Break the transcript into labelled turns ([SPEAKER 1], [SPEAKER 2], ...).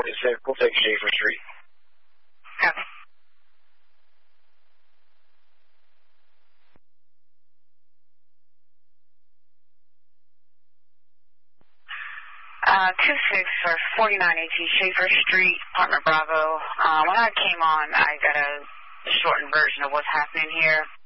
[SPEAKER 1] We'll take Schaefer Street.
[SPEAKER 2] Copy. 26 for 49AT Schaefer Street, Apartment Bravo. When I came on, I got a shortened version of what's happening here.